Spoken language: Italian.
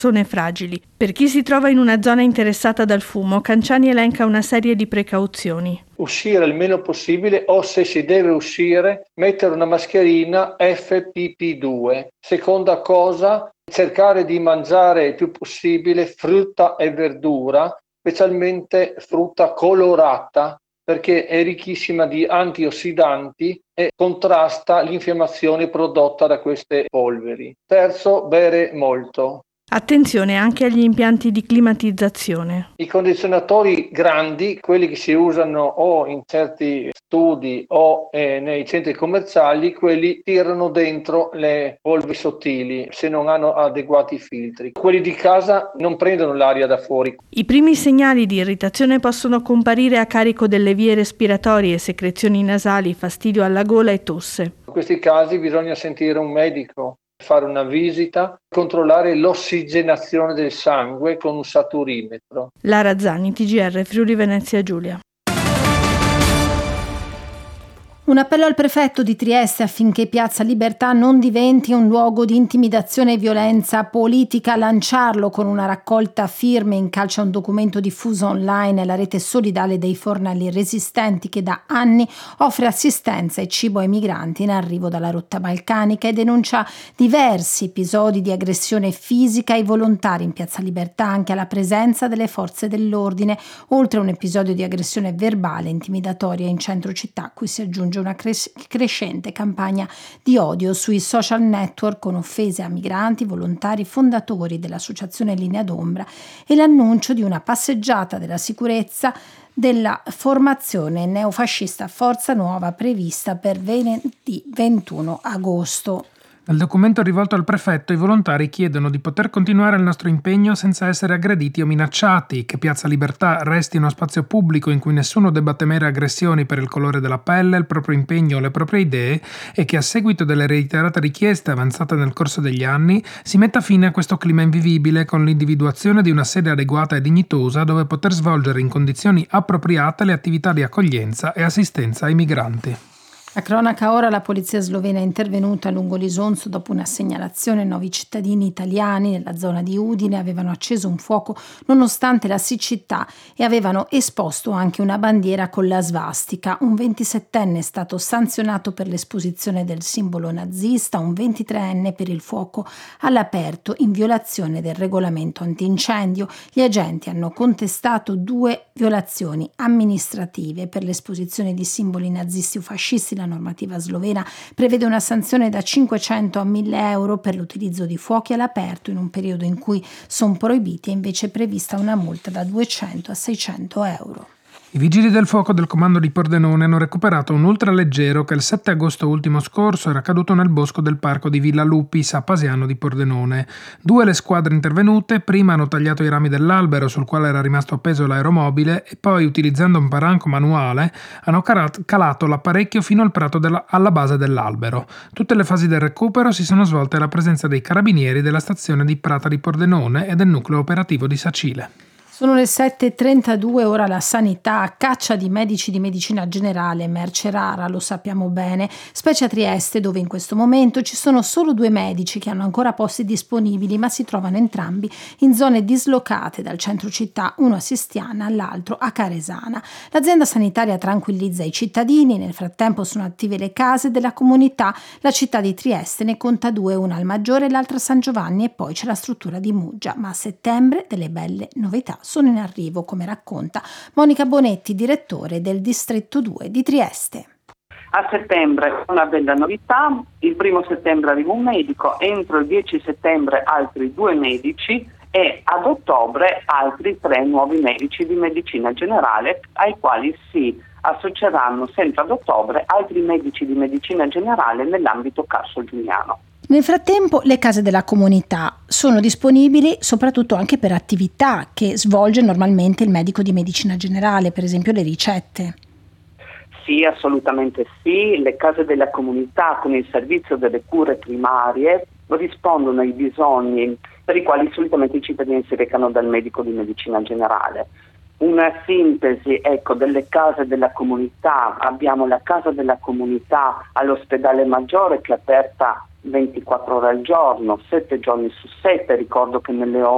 persone fragili. Per chi si trova in una zona interessata dal fumo, Canciani elenca una serie di precauzioni. Uscire il meno possibile o, se si deve uscire, mettere una mascherina FFP2. Seconda cosa, cercare di mangiare il più possibile frutta e verdura, specialmente frutta colorata, perché è ricchissima di antiossidanti e contrasta l'infiammazione prodotta da queste polveri. Terzo, bere molto. Attenzione anche agli impianti di climatizzazione. I condizionatori grandi, quelli che si usano o in certi studi o nei centri commerciali, quelli tirano dentro le polveri sottili se non hanno adeguati filtri. Quelli di casa non prendono l'aria da fuori. I primi segnali di irritazione possono comparire a carico delle vie respiratorie, secrezioni nasali, fastidio alla gola e tosse. In questi casi bisogna sentire un medico, fare una visita, controllare l'ossigenazione del sangue con un saturimetro. Lara Zani, TGR Friuli Venezia Giulia. Un appello al prefetto di Trieste affinché Piazza Libertà non diventi un luogo di intimidazione e violenza politica. Lanciarlo con una raccolta firme incalcia un documento diffuso online, la rete solidale dei fornelli resistenti, che da anni offre assistenza e cibo ai migranti in arrivo dalla rotta balcanica, e denuncia diversi episodi di aggressione fisica ai volontari in Piazza Libertà, anche alla presenza delle forze dell'ordine, oltre a un episodio di aggressione verbale intimidatoria in centro città, a cui si aggiunge una crescente campagna di odio sui social network con offese a migranti, volontari, fondatori dell'associazione Linea d'Ombra, e l'annuncio di una passeggiata della sicurezza della formazione neofascista Forza Nuova prevista per venerdì 21 agosto. Nel documento rivolto al prefetto, i volontari chiedono di poter continuare il nostro impegno senza essere aggrediti o minacciati, che Piazza Libertà resti uno spazio pubblico in cui nessuno debba temere aggressioni per il colore della pelle, il proprio impegno o le proprie idee, e che a seguito delle reiterate richieste avanzate nel corso degli anni si metta fine a questo clima invivibile con l'individuazione di una sede adeguata e dignitosa dove poter svolgere in condizioni appropriate le attività di accoglienza e assistenza ai migranti. La cronaca ora: la polizia slovena è intervenuta lungo l'Isonzo dopo una segnalazione. 9 cittadini italiani nella zona di Udine avevano acceso un fuoco nonostante la siccità e avevano esposto anche una bandiera con la svastica. Un 27enne è stato sanzionato per l'esposizione del simbolo nazista, un 23enne per il fuoco all'aperto in violazione del regolamento antincendio. Gli agenti hanno contestato 2 violazioni amministrative per l'esposizione di simboli nazisti o fascisti. La normativa slovena prevede una sanzione da 500 a 1.000 euro per l'utilizzo di fuochi all'aperto in un periodo in cui sono proibiti, è invece prevista una multa da 200 a 600 euro. I vigili del fuoco del comando di Pordenone hanno recuperato un ultraleggero che il 7 agosto ultimo scorso era caduto nel bosco del parco di Villa Lupis a Pasiano di Pordenone. 2 le squadre intervenute: prima hanno tagliato i rami dell'albero sul quale era rimasto appeso l'aeromobile e poi, utilizzando un paranco manuale, hanno calato l'apparecchio fino al prato alla base dell'albero. Tutte le fasi del recupero si sono svolte alla presenza dei carabinieri della stazione di Prata di Pordenone e del nucleo operativo di Sacile. Sono le 7.32, ora la sanità a caccia di medici di medicina generale, merce rara, lo sappiamo bene, specie a Trieste, dove in questo momento ci sono solo 2 medici che hanno ancora posti disponibili, ma si trovano entrambi in zone dislocate dal centro città, uno a Sistiana, l'altro a Caresana. L'azienda sanitaria tranquillizza i cittadini. Nel frattempo sono attive le case della comunità. La città di Trieste ne conta 2, una al Maggiore e l'altra a San Giovanni, e poi c'è la struttura di Muggia. Ma a settembre delle belle novità sono in arrivo, come racconta Monica Bonetti, direttore del Distretto 2 di Trieste. A settembre una bella novità: il 1° settembre arriva un medico, entro il 10 settembre altri 2 medici e ad ottobre altri 3 nuovi medici di medicina generale, ai quali si associeranno sempre ad ottobre altri medici di medicina generale nell'ambito carso-giuliano. Nel frattempo le case della comunità sono disponibili soprattutto anche per attività che svolge normalmente il medico di medicina generale, per esempio le ricette. Sì, assolutamente sì. Le case della comunità con il servizio delle cure primarie rispondono ai bisogni per i quali solitamente i cittadini si recano dal medico di medicina generale. Una sintesi, delle case della comunità: abbiamo la casa della comunità all'ospedale Maggiore, che è aperta 24 ore al giorno, 7 giorni su 7. Ricordo che nelle ore